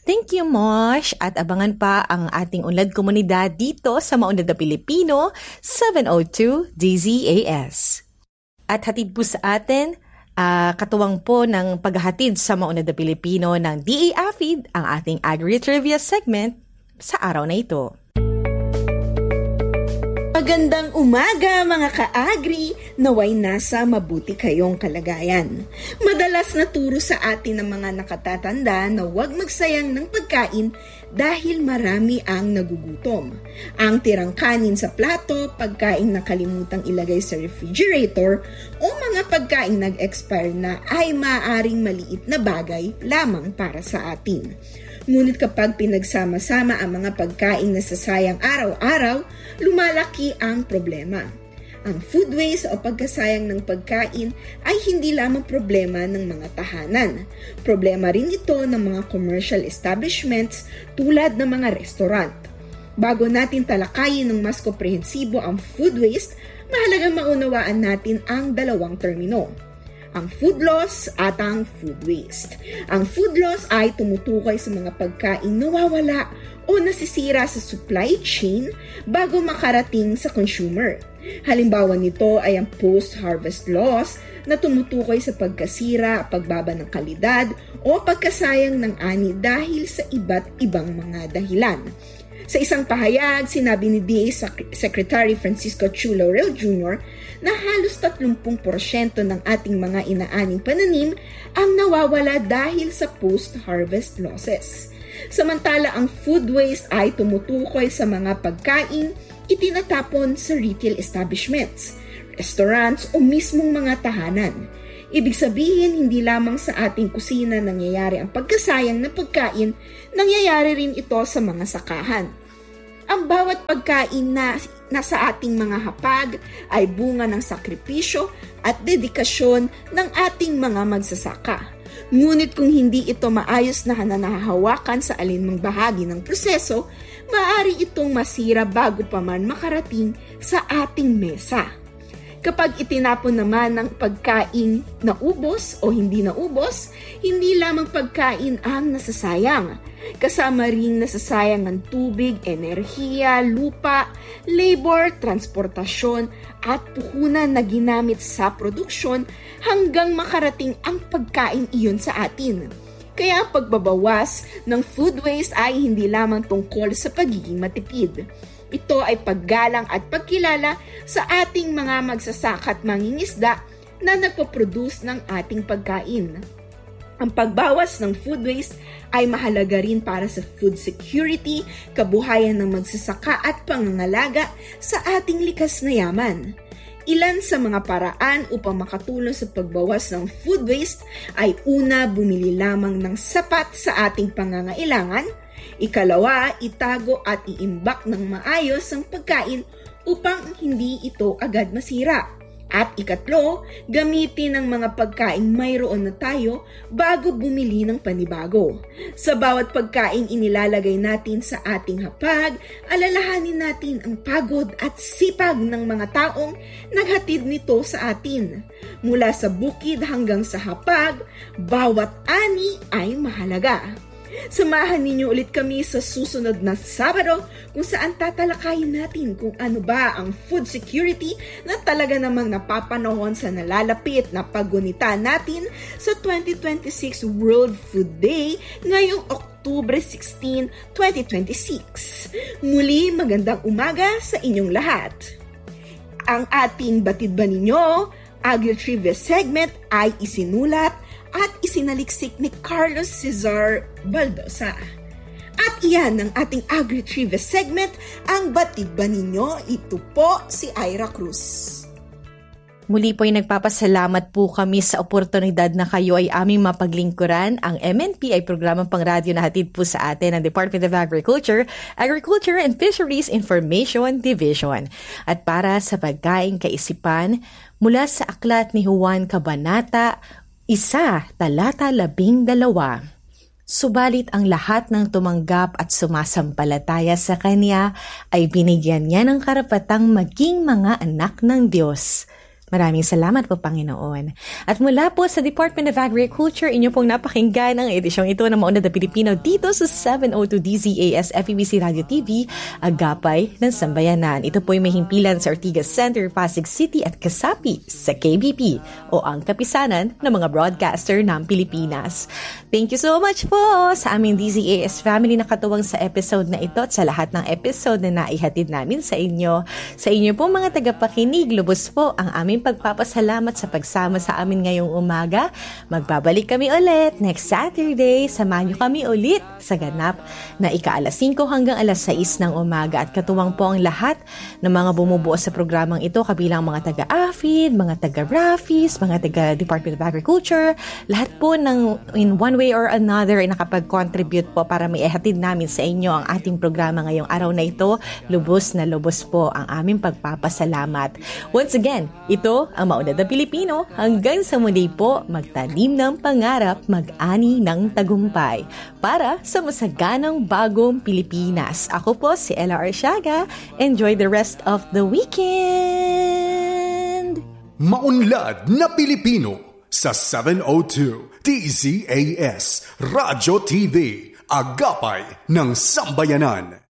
Thank you, Mosh. At abangan pa ang ating unlad komunidad dito sa Maunlad na Pilipino, 702 DZAS. At hatid po sa atin, katuwang po ng paghahatid sa Maunlad na Pilipino ng DA-AFID ang ating Agri-Trivia segment sa araw na ito. Magandang umaga mga ka-agri, naway nasa mabuti kayong kalagayan. Madalas naturo sa atin ng mga nakatatanda na huwag magsayang ng pagkain dahil marami ang nagugutom. Ang tirang kanin sa plato, pagkain na kalimutang ilagay sa refrigerator, o mga pagkain nag-expire na ay maaaring maliit na bagay lamang para sa atin. Ngunit kapag pinagsama-sama ang mga pagkain na sasayang araw-araw, lumalaki ang problema. Ang food waste o pagkasayang ng pagkain ay hindi lamang problema ng mga tahanan. Problema rin ito ng mga commercial establishments tulad ng mga restaurant. Bago natin talakayin ng mas komprehensibo ang food waste, mahalagang maunawaan natin ang dalawang termino: ang food loss at ang food waste. Ang food loss ay tumutukoy sa mga pagkain nawawala o nasisira sa supply chain bago makarating sa consumer. Halimbawa nito ay ang post-harvest loss na tumutukoy sa pagkasira, pagbaba ng kalidad o pagkasayang ng ani dahil sa iba't ibang mga dahilan. Sa isang pahayag, sinabi ni DA Secretary Francisco Chu Laurel Jr. na halos 30% ng ating mga inaaning pananim ang nawawala dahil sa post-harvest losses. Samantala, ang food waste ay tumutukoy sa mga pagkain itinatapon sa retail establishments, restaurants o mismong mga tahanan. Ibig sabihin, hindi lamang sa ating kusina nangyayari ang pagkasayang ng pagkain, nangyayari rin ito sa mga sakahan. Ang bawat pagkain na nasa ating mga hapag ay bunga ng sakripisyo at dedikasyon ng ating mga magsasaka. Ngunit kung hindi ito maayos na nahahawakan sa alinmang bahagi ng proseso, maaari itong masira bago pa man makarating sa ating mesa. Kapag itinapon naman ng pagkain na ubos o hindi naubos, hindi lamang pagkain ang nasasayang. Kasama ring nasasayang ang tubig, enerhiya, lupa, labor, transportasyon at puhunan na ginamit sa produksyon hanggang makarating ang pagkain iyon sa atin. Kaya ang pagbabawas ng food waste ay hindi lamang tungkol sa pagiging matipid. Ito ay paggalang at pagkilala sa ating mga magsasaka at mangingisda na nagpo-produce ng ating pagkain. Ang pagbawas ng food waste ay mahalaga rin para sa food security, kabuhayan ng magsasaka at pangangalaga sa ating likas na yaman. Ilan sa mga paraan upang makatulong sa pagbawas ng food waste ay una, bumili lamang ng sapat sa ating pangangailangan. Ikalawa, itago at iimbak ng maayos ang pagkain upang hindi ito agad masira. At ikatlo, gamitin ang mga pagkain mayroon na tayo bago bumili ng panibago. Sa bawat pagkain inilalagay natin sa ating hapag, alalahanin natin ang pagod at sipag ng mga taong naghatid nito sa atin. Mula sa bukid hanggang sa hapag, bawat ani ay mahalaga. Samahan ninyo ulit kami sa susunod na Sabado kung saan tatalakayin natin kung ano ba ang food security na talaga namang napapanahon sa nalalapit na paggunita natin sa 2026 World Food Day ngayong October 16, 2026. Muli, magandang umaga sa inyong lahat. Ang ating Batid Ba Ninyo Agri-Trivia segment ay isinulat at isinaliksik ni Carlos Cesar Baldosa. At iyan ang ating Agri-Trivia segment, ang Batid Ba Ninyo? Ito po si Ira Cruz. Muli po ay nagpapasalamat po kami sa oportunidad na kayo ay aming mapaglingkuran. Ang MNP ay programang pangradyo na hatid po sa atin ng Department of Agriculture, Agriculture and Fisheries Information Division. At para sa pagkaing kaisipan, mula sa aklat ni Juan Cabanata, 1 talata 12. Subalit ang lahat ng tumanggap at sumasampalataya sa Kanya ay binigyan niya ng karapatang maging mga anak ng Diyos. Maraming salamat po, Panginoon. At mula po sa Department of Agriculture, inyo pong napakinggan ang edisyong ito ng Maunlad na Pilipino dito sa 702 DZAS FEBC Radio TV, Agapay ng Sambayanan. Ito po ay may himpilan sa Ortigas Center, Pasig City at kasapi sa KBP o ang kapisanan ng mga broadcaster ng Pilipinas. Thank you so much po sa aming DZAS family na katuwang sa episode na ito at sa lahat ng episode na naihatid namin sa inyo. Sa inyo po mga tagapakinig, lubos po ang aming pagpapasalamat sa pagsama sa amin ngayong umaga. Magbabalik kami ulit next Saturday. Samahan niyo kami ulit sa ganap na ika-alas 5 hanggang alas 6 ng umaga. At katuwang po ang lahat ng mga bumubuo sa programang ito, kabilang mga taga-AFID, mga taga-RAFIS, mga taga-Department of Agriculture. Lahat po ng in one way or another ay nakapag-contribute po para may ihatid namin sa inyo ang ating programa ngayong araw na ito. Lubos na lubos po ang aming pagpapasalamat. Once again, ito ang Maunlad na Pilipino. Hanggang sa muli po, magtanim ng pangarap, mag-ani ng tagumpay para sa masaganang bagong Pilipinas. Ako po si Ella Arsiaga. Enjoy the rest of the weekend! Maunlad na Pilipino sa 702 DZAS Radyo TV, Agapay ng Sambayanan.